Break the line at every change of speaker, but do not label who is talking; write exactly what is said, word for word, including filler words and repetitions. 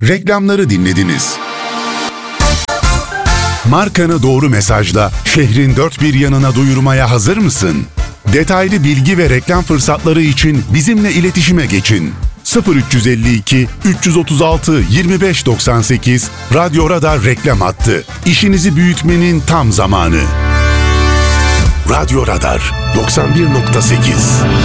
Reklamları dinlediniz. Markanı doğru mesajla şehrin dört bir yanına duyurmaya hazır mısın? Detaylı bilgi ve reklam fırsatları için bizimle iletişime geçin. sıfır üç elli iki üç otuz altı yirmi beş doksan sekiz Radyo Radar reklam hattı. İşinizi büyütmenin tam zamanı. Radyo Radar doksan bir nokta sekiz